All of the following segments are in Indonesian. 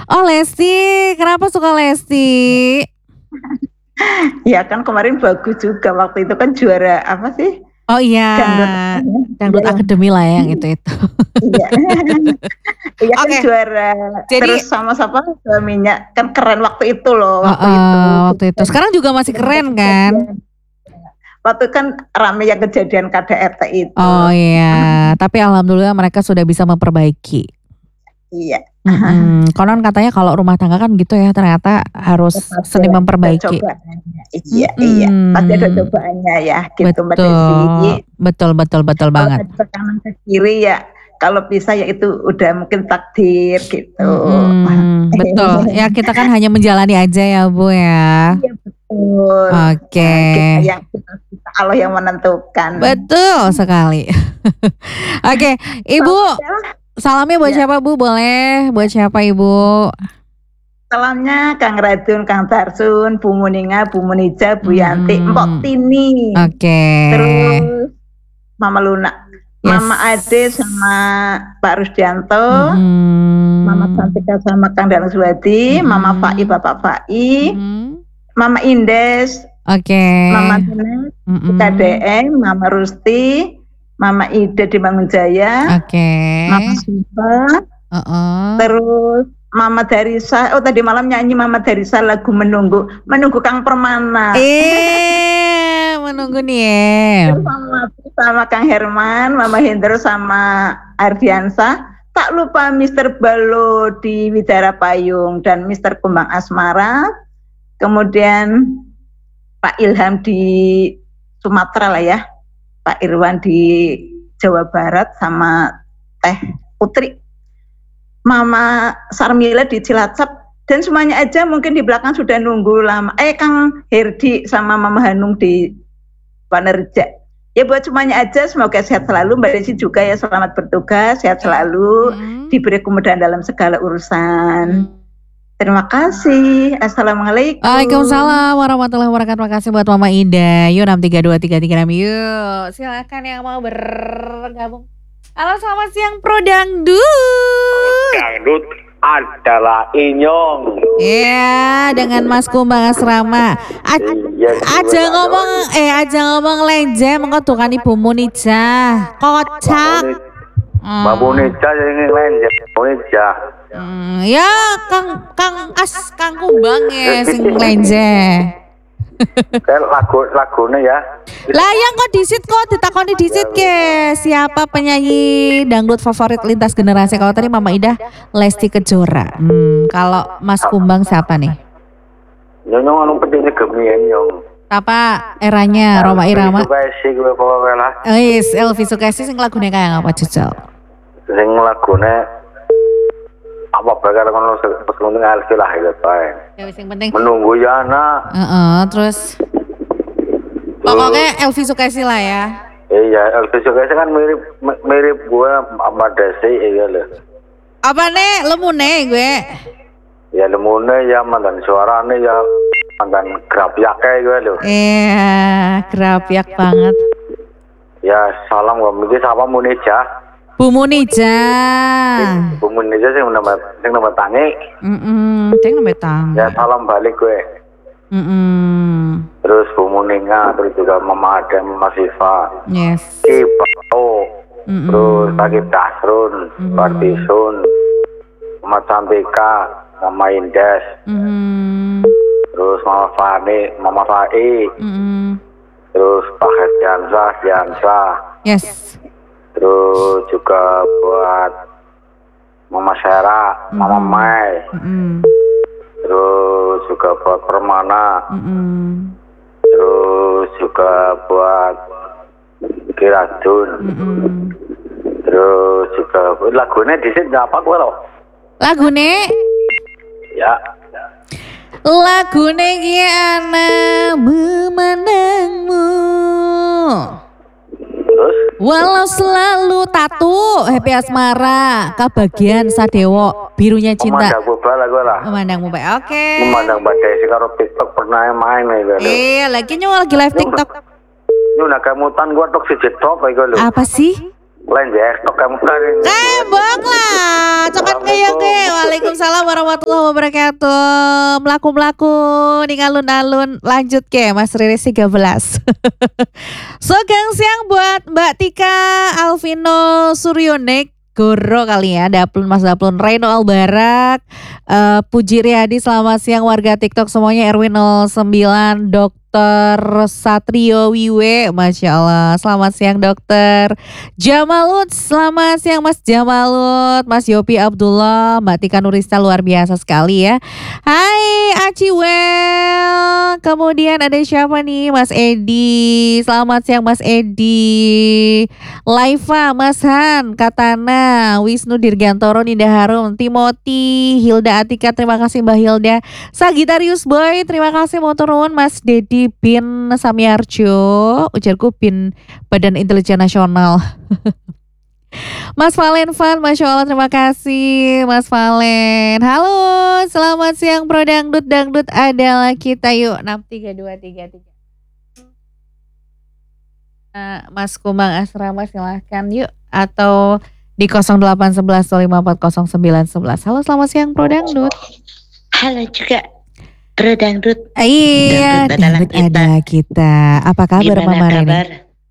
Oh Lesti, kenapa suka Lesti? Ya kan kemarin bagus juga waktu itu kan juara apa sih? Oh iya, Dangdut Iya. Akademi lah yang itu. Iya. Iya kan Oke. juara. Jadi Terus sama siapa suaminya kan keren waktu itu loh, waktu itu. waktu itu. Sekarang juga masih keren kan? Waktu kan rame yang kejadian KDRT itu. Oh iya, tapi alhamdulillah mereka sudah bisa memperbaiki. Iya. Konon katanya kalau rumah tangga kan gitu ya, ternyata harus sering memperbaiki. Iya, iya. Pasti ada cobaannya ya, gitu Mbak Desi. Betul banget. Kalau kanan ke kiri ya, kalau bisa ya itu udah mungkin takdir gitu. Betul. Ya kita kan hanya menjalani aja ya Bu ya. Iya betul. Oke. Yang Allah yang menentukan. Betul sekali. Oke, Ibu. Salamnya buat siapa Bu? Boleh buat siapa Ibu? Salamnya Kang Radun, Kang Tarsun, Bu Muninga, Bu Munija, Bu Yanti, Mpok Tini. Oke. Terus Mama Luna, Mama Ade sama Pak Rusdianto, Mama Santika sama Kang Dalang Suwadi, Mama Fai, Bapak Fai, Mama Indes, Mama Tines, KDM, Mama Rusti, Mama Ida di Mangunjaya, Mama Siva, terus Mama Darisa. Oh tadi malam nyanyi Mama Darisa lagu menunggu Kang Permana. Menunggu nih ya. Sama Kang Herman, Mama Hendro sama Ardiansa. Tak lupa Mr. Balo di Widara Payung dan Mr. Kumbang Asmara. Kemudian Pak Ilham di Sumatera lah ya. Pak Irwan di Jawa Barat sama Teh Putri, Mama Sarmila di Cilacap, dan semuanya aja mungkin di belakang sudah nunggu lama. Kang Herdi sama Mama Hanung di Panerja. Ya buat semuanya aja semoga sehat selalu. Mbak Desi juga ya selamat bertugas, sehat selalu, diberi kemudahan dalam segala urusan. Terima kasih. Assalamualaikum. Waalaikumsalam warahmatullahi wabarakatuh. Terima kasih buat Mama Ida. Yuk 6323336. Yuk silakan yang mau bergabung. Halo selamat siang Pro Dangdut. Dangdut adalah Inyong. Iya dengan Mas Kumbang Asrama. Aja ngomong lenje mengko tukang Ibu Munija. Kocak. Mbak Munija yang lenje Munija. Ya Kang Kumbang ya sing lenje. Kan lagunya ya. Lah yang kok disit kok ditakoni disit ke siapa penyanyi dangdut favorit lintas generasi? Kalau tadi Mama Ida Lesti Kejora. Kalau Mas Kumbang siapa nih? Nyong anu pentingnya gemien Nyong. Apa eranya Roma Irama? Elvi Sukaisi sing lagune kayak apa Jujel? Sing lagune apa bakal ngono penting Elvi lah gitu bae. Ya wis sing penting menunggu ya anak. Terus pokoknya Elvi Sukaisi lah ya. Iya, Elvi Sukaisi kan mirip gue sama Desi ya loh. Apa nih lemune gue? Ya lemune ya mantan suarane ya mantan grapyake gue loh. Iya, grapyak banget. Ya salam gue mungkin siapa Munija. Bu Munija. Bu Munija sing nama tangi. Sing nama tangi. Ya salam balik gue. Terus Bu Muninga, terus juga Mama Ada, Mama Siva. Yes. Kipao. Terus Lagi Dasrun, Partisun, Mama Cantika, Mama Indes. Terus Mama Fani, Mama Fai. Terus Pak Diansa. Yes. Terus juga buat Mama Sera, Mama Mai. Terus juga buat Permana. Terus juga buat Kiradun. Terus juga lagunya di sini apa gue loh? Lagune? Ya. Lagune ki ana memandangmu. Terus? Walau selalu tatu Happy Asmara kebagian Sadewo birunya cinta. Memandang bubal lah gue lah. Memandang mubah. Oke. Memandang badai sih karo TikTok pernah main gitu. Iya lagi lagi live TikTok. Ini nak kemutan gue tok si top gue loh. Apa sih? Lenjek tok kamu tadi. Kembang lah, cokan kayak ke. Waalaikumsalam warahmatullahi wabarakatuh. Melaku-melaku ning alun-alun, lanjut ke Mas Riris 13. Sugeng siang buat Mbak Tika Alvino Suryonek Goro kali ya, Daplun Mas Daplun, Reno Albarak, Puji Riyadi, selamat siang warga TikTok semuanya, Erwin 09, Dokter Satrio Wiwe, Masya Allah, selamat siang Dokter Jamalut, selamat siang Mas Jamalut, Mas Yopi Abdullah, Mbak Tika Nurista luar biasa sekali ya. Hai Aci Well, kemudian ada siapa nih, Mas Edi, selamat siang Mas Edi, Laifa, Mas Han, Katana, Wisnu Dirgantoro, Ninda Harum, Timothy, Hilda Atika, terima kasih Mbak Hilda, Sagitarius Boy, terima kasih motorun, Mas Dedi bin Samiarjo, ujarku bin Badan Intelijen Nasional. Mas Valen Fan, Masya Allah, terima kasih Mas Valen. Halo, selamat siang Bro Dangdut, Dangdut adalah kita yuk, 63233. Mas Kumbang Asrama silahkan yuk, atau di 0811-254-0911. Halo, selamat siang Bro Dangdut. Halo juga Bro Dangdut. Iya, Dangdut ada kita. Apa kabar Gimana Mama Reni? kabar?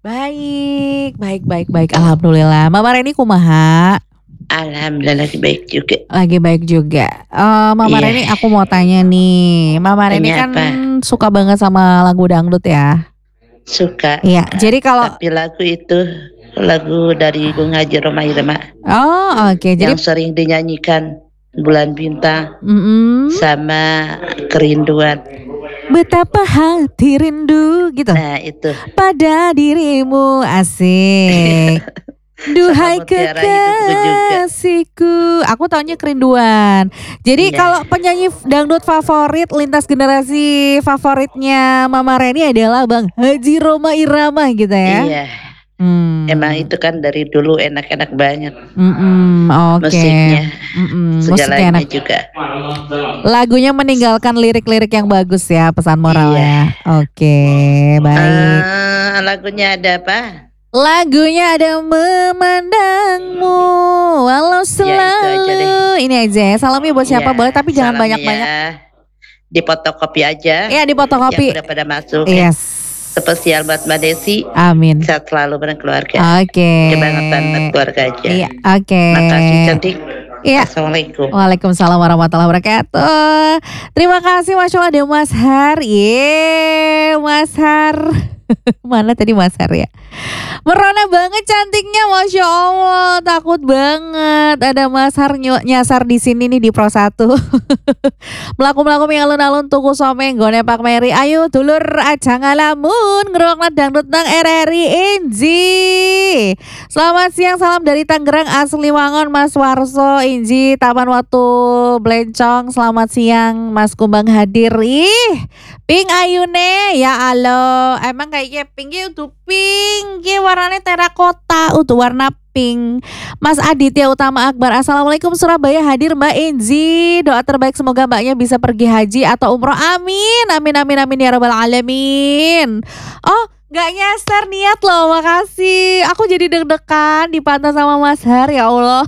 Baik. Alhamdulillah. Mama Reni kumaha? Alhamdulillah baik juga. Lagi baik juga. Mama Iya. Reni, aku mau tanya nih. Mama Reni Tanya kan apa? suka banget sama lagu dangdut ya. Suka. Iya. Jadi kalau Tapi lagu itu lagu dari Bung Haji Roma Irama oke. Jadi yang sering dinyanyikan Bulan Bintang sama Kerinduan. betapa hati rindu gitu Nah itu. pada dirimu, asik. Duhai Sama Mutiara Hidupku juga. kekasihku. Aku taunya Kerinduan. Jadi Iya. kalau penyanyi dangdut favorit lintas generasi favoritnya Mama Reni adalah Bang Haji Roma Irama gitu ya. Iya. Emang itu kan dari dulu enak-enak banget Oke. musiknya, Musiknya segalanya enak. juga. Lagunya meninggalkan lirik-lirik yang bagus ya, pesan moral Iya. ya. Oke, baik. Lagunya ada apa? Lagunya ada Memandangmu walau Ya, itu aja selalu. Ini aja ya. Salamnya buat siapa Ya, boleh, tapi jangan salamnya banyak-banyak. Di fotokopi aja. Iya, di fotokopi. Yang udah pada masuk. Ya. Yes. Spesial buat Mbak Desi. Amin. Sehat selalu bareng keluarga. Oke. Kebangetan buat keluarga aja. Iya, oke. Makasih cantik. Iya. Assalamualaikum. Waalaikumsalam warahmatullahi wabarakatuh. Terima kasih, Masya Allah, ada Mas Har. Mas Har. Mana tadi Mas Har ya? Merona banget cantiknya, Masya Allah. Takut banget ada Mas Har nyasar di sini nih di Pro 1. Melaku-melaku yang alun-alun tuku someng gone Pak Meri. Ayo dulur aja ngalamun ngerokna dangdut nang RRI Inji. Selamat siang, salam dari Tangerang asli Wangon Mas Warso Inji Taman Watu Blencong. Selamat siang Mas Kumbang hadir. Pink ayune ya Allah. Emang kayaknya pinknya udah pink, warnanya terakota, udah warna pink. Mas Aditya Utama Akbar, Assalamualaikum Surabaya, hadir Mbak Enzi. Doa terbaik semoga mbaknya bisa pergi haji atau umroh. Amin, amin, amin, amin ya rabbal alamin. Oh, gak nyasar niat loh, makasih. Aku jadi deg-degan dipantau sama Mas Har, ya Allah.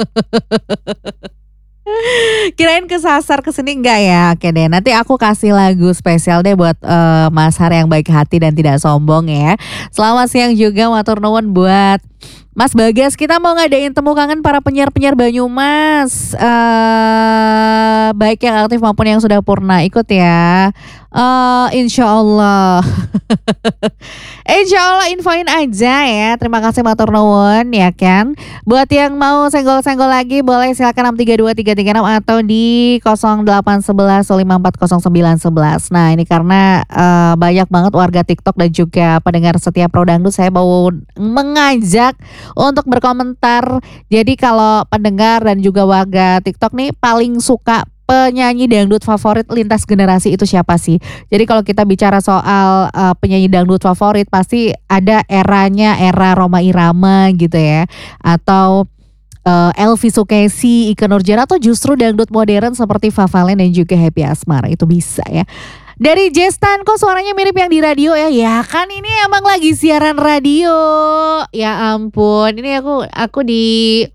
Kirain kesasar kesini enggak ya. Oke deh, nanti aku kasih lagu spesial deh buat Mas Har yang baik hati dan tidak sombong ya. Selamat siang juga matur nuwun buat Mas Bagas. Kita mau ngadain temu kangen para penyiar-penyiar Banyumas, baik yang aktif maupun yang sudah purna. Ikut ya, insya Allah. Insya Allah infoin aja ya. Terima kasih matur nuwun ya kan. Buat yang mau senggol-senggol lagi boleh silakan 632-336 atau di 0811-540-911. Nah ini karena banyak banget warga TikTok dan juga pendengar setiap Pro Dangdut, saya mau mengajak untuk berkomentar. Jadi kalau pendengar dan juga warga TikTok nih paling suka penyanyi dangdut favorit lintas generasi itu siapa sih? Jadi kalau kita bicara soal penyanyi dangdut favorit pasti ada eranya, era Roma Irama gitu ya. Atau Elvi Sukesi, Ikke Nurjanah, atau justru dangdut modern seperti Fafalen dan juga Happy Asmara, itu bisa ya. Dari Jestan, kok suaranya mirip yang di radio ya? Ya kan ini emang lagi siaran radio. Ya ampun, ini aku di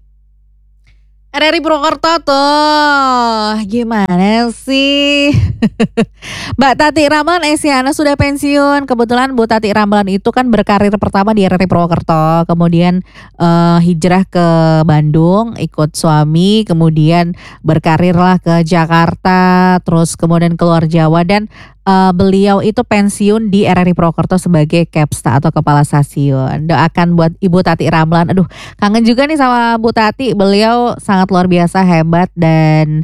RRI Purwokerto tuh. Gimana sih? Mbak Tati Ramlan Esiana sudah pensiun. Kebetulan Bu Tati Ramlan itu kan berkarir pertama di RRI Purwokerto, kemudian hijrah ke Bandung ikut suami, kemudian berkarirlah ke Jakarta, terus kemudian keluar Jawa, dan beliau itu pensiun di RRI Purwokerto sebagai Kepsta atau kepala stasiun. Doakan buat Ibu Tati Ramlan. Aduh, kangen juga nih sama Bu Tati. Beliau sangat luar biasa hebat dan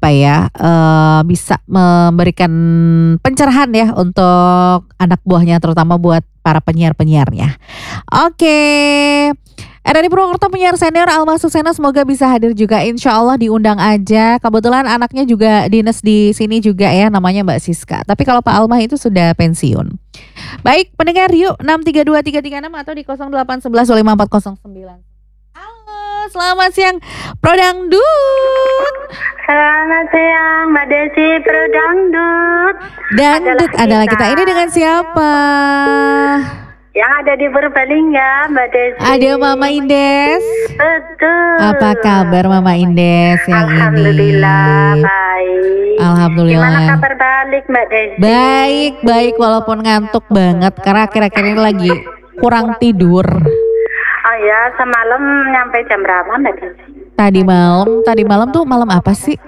bisa memberikan pencerahan ya untuk anak buahnya, terutama buat para penyiar-penyiarnya. Oke. RRI Purwokerto penyiar senior Alma Suksena semoga bisa hadir juga, insya Allah diundang aja. Kebetulan anaknya juga dinas di sini juga ya, namanya Mbak Siska. Tapi kalau Pak Alma itu sudah pensiun. Baik pendengar, yuk 632-336 atau di 0811-54009. Halo, selamat siang Pro Dangdut. Selamat siang Mbak Desi, Pro Dangdut. Dangdut adalah kita. Ini dengan siapa? Yang ada di Purbalingga, Mbak Desi. Ada Mama Indes. Betul. Apa kabar Mama Indes yang ini? Alhamdulillah baik. Alhamdulillah. Gimana kabar balik Mbak Desi? Baik walaupun ngantuk banget karena akhir-akhir ini lagi kurang tidur. Oh ya, semalam nyampe jam berapa Mbak Desi? Tadi malam tuh malam apa sih?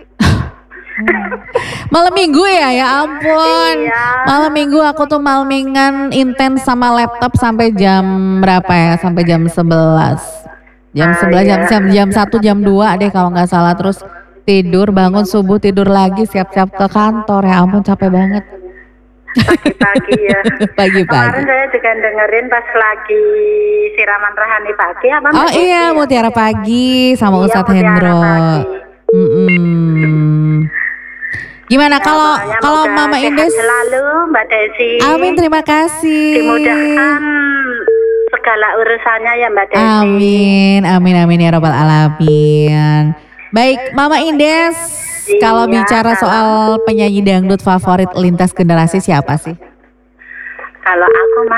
Malam minggu ya ampun. Iya. Malam minggu aku tuh malmingan intens sama laptop sampai jam berapa ya? Sampai jam 11. Jam 11, jam 1, jam 2 deh kalau nggak salah. Terus tidur, bangun subuh, tidur lagi, siap-siap ke kantor. Ya ampun, capek banget. Pagi-pagi ya. Pagi-pagi. Kemarin saya juga dengerin pas lagi siraman rohani pagi apa Mbak Oh Desi, iya, ya? Mutiara Pagi sama Iya, Ustadz Mutiara Hendro. Pagi. Gimana Ya, kalau pokoknya Mama sehat Indes? selalu Mbak Desi. Amin, terima kasih. Dimudahkan segala urusannya ya Mbak Desi. Amin ya robbal alamin. Baik, Mama Indes, kalau Iya, bicara soal penyanyi dangdut favorit lintas generasi siapa sih? Kalau aku